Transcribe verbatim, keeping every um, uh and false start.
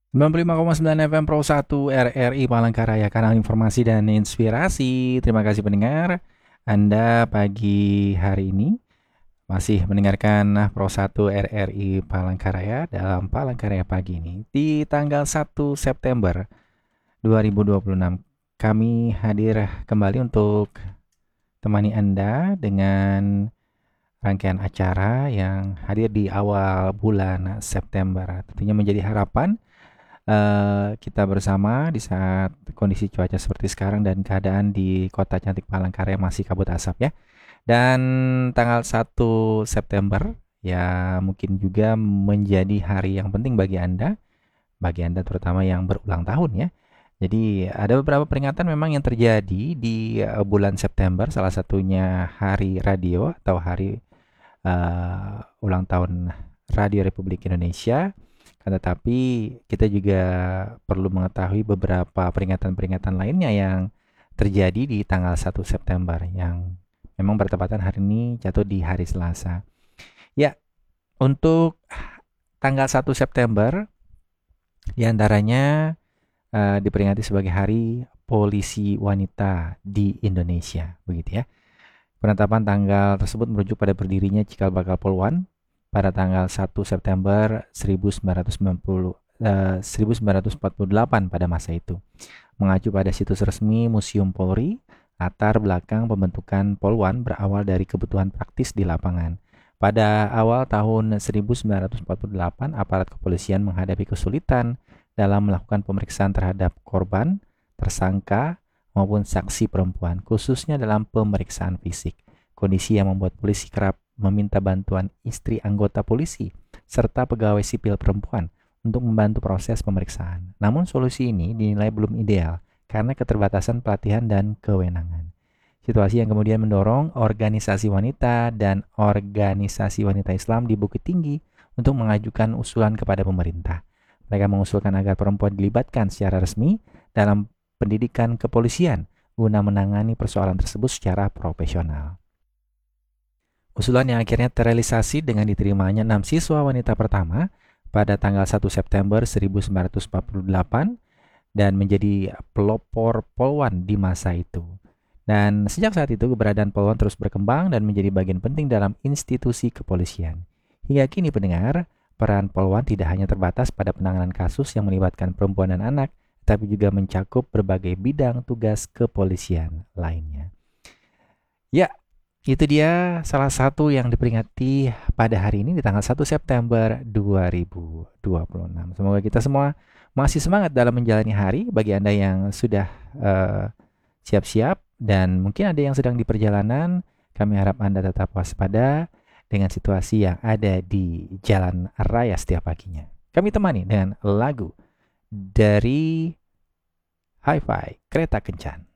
sembilan puluh lima koma sembilan F M Pro satu R R I Palangkaraya, kanal informasi dan inspirasi. Terima kasih pendengar. Anda pagi hari ini masih mendengarkan Pro satu R R I Palangkaraya dalam Palangkaraya pagi ini. Di tanggal satu September dua ribu dua puluh enam, kami hadir kembali untuk temani Anda dengan rangkaian acara yang hadir di awal bulan September. Tentunya menjadi harapan eh, kita bersama di saat kondisi cuaca seperti sekarang dan keadaan di kota cantik Palangkaraya masih kabut asap ya. Dan tanggal satu September ya mungkin juga menjadi hari yang penting bagi Anda, bagi Anda terutama yang berulang tahun ya. Jadi ada beberapa peringatan memang yang terjadi di eh, bulan September, salah satunya Hari Radio atau Hari eh, ulang tahun Radio Republik Indonesia. Kan tetapi kita juga perlu mengetahui beberapa peringatan-peringatan lainnya yang terjadi di tanggal satu September yang memang bertepatan hari ini jatuh di hari Selasa. Ya, untuk tanggal satu September diantaranya eh, diperingati sebagai Hari Polisi Wanita di Indonesia, begitu ya. Penetapan tanggal tersebut merujuk pada berdirinya Cikal Bakal Polwan pada tanggal satu September seribu sembilan ratus sembilan puluh, eh, seribu sembilan ratus empat puluh delapan pada masa itu. Mengacu pada situs resmi Museum Polri, latar belakang pembentukan Polwan berawal dari kebutuhan praktis di lapangan. Pada awal tahun seribu sembilan ratus empat puluh delapan, aparat kepolisian menghadapi kesulitan dalam melakukan pemeriksaan terhadap korban, tersangka, maupun saksi perempuan, khususnya dalam pemeriksaan fisik. Kondisi yang membuat polisi kerap meminta bantuan istri anggota polisi serta pegawai sipil perempuan untuk membantu proses pemeriksaan. Namun solusi ini dinilai belum ideal karena keterbatasan pelatihan dan kewenangan. Situasi yang kemudian mendorong organisasi wanita dan organisasi wanita Islam di Bukit Tinggi untuk mengajukan usulan kepada pemerintah. Mereka mengusulkan agar perempuan dilibatkan secara resmi dalam pendidikan kepolisian guna menangani persoalan tersebut secara profesional. Usulan yang akhirnya terrealisasi dengan diterimanya enam siswa wanita pertama pada tanggal satu September seribu sembilan ratus empat puluh delapan dan menjadi pelopor Polwan di masa itu. Dan sejak saat itu keberadaan Polwan terus berkembang dan menjadi bagian penting dalam institusi kepolisian. Hingga kini pendengar, peran Polwan tidak hanya terbatas pada penanganan kasus yang melibatkan perempuan dan anak, tapi juga mencakup berbagai bidang tugas kepolisian lainnya. Ya, itu dia salah satu yang diperingati pada hari ini di tanggal satu September dua ribu dua puluh enam. Semoga kita semua masih semangat dalam menjalani hari. Bagi Anda yang sudah uh, siap-siap dan mungkin ada yang sedang di perjalanan, kami harap Anda tetap waspada dengan situasi yang ada di jalan raya setiap paginya. Kami temani dengan lagu dari Hi-Fi Kereta Kencan.